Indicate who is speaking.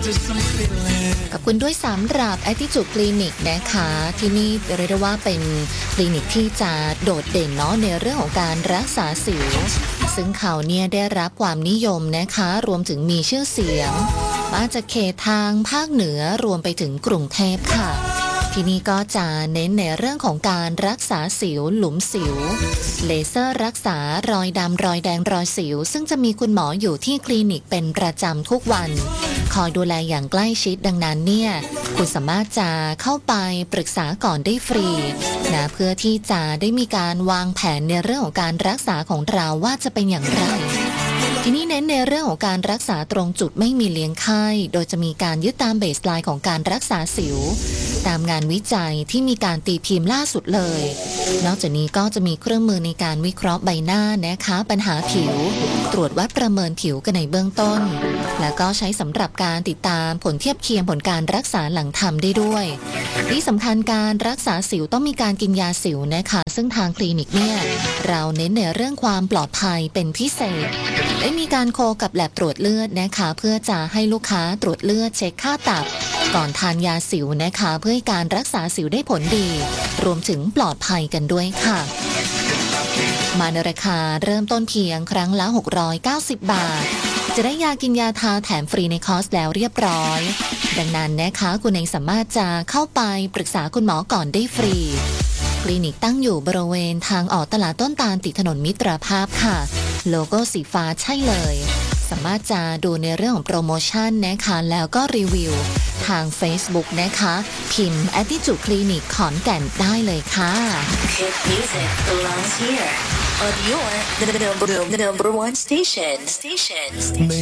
Speaker 1: ขอบคุณด้วยสำหรับ Attitude Clinic นะคะที่นี่เรียกได้ว่าเป็นคลินิกที่จะโดดเด่นเนาะในเรื่องของการรักษาสิวซึ่งเขาเนี่ยได้รับความนิยมนะคะรวมถึงมีชื่อเสียงมาจากเขตทางภาคเหนือรวมไปถึงกรุงเทพค่ะที่นี่ก็จะเน้นในเรื่องของการรักษาสิวหลุมสิวเลเซอร์รักษารอยดำรอยแดงรอยสิวซึ่งจะมีคุณหมออยู่ที่คลินิกเป็นประจำทุกวันคอยดูแลอย่างใกล้ชิดดังนั้นเนี่ยคุณสามารถจะเข้าไปปรึกษาก่อนได้ฟรีนะเพื่อที่จะได้มีการวางแผนในเรื่องของการรักษาของเราว่าจะเป็นอย่างไรทีนี้เน้นในเรื่องของการรักษาตรงจุดไม่มีเลี้ยงไข้โดยจะมีการยึดตามเบสไลน์ของการรักษาสิวตามงานวิจัยที่มีการตีพิมพ์ล่าสุดเลยนอกจากนี้ก็จะมีเครื่องมือในการวิเคราะห์ใบหน้านะคะปัญหาผิวตรวจวัดประเมินผิวกันในเบื้องต้นแล้วก็ใช้สำหรับการติดตามผลเทียบเคียงผลการรักษาหลังทำได้ด้วยที่สำคัญการรักษาสิวต้องมีการกินยาสิวนะคะซึ่งทางคลินิกเนี่ยเราเน้นในเรื่องความปลอดภัยเป็นพิเศษได้มีการโคกับแลบตรวจเลือดนะคะเพื่อจะให้ลูกค้าตรวจเลือดเช็คค่าตับก่อนทานยาสิวนะคะเพื่อให้การรักษาสิวได้ผลดีรวมถึงปลอดภัยกันด้วยค่ะมาในราคาเริ่มต้นเพียงครั้งละ690 บาทจะได้ยากินยาทาแถมฟรีในคอร์สแล้วเรียบร้อยดังนั้นนะคะคุณเองสามารถจะเข้าไปปรึกษาคุณหมอก่อนได้ฟรีคลินิกตั้งอยู่บริเวณทางออกตลาดต้นตาลติดถนนมิตรภาพค่ะโลโก้สีฟ้าใช่เลยสามารถจะดูในเรื่องของโปรโมชั่นนะคะแล้วก็รีวิวทาง Facebook นะคะพิมพ์ Attitude Clinic ขอนแก่นได้เลยค่ะ
Speaker 2: Hit music belongs here on your number one station.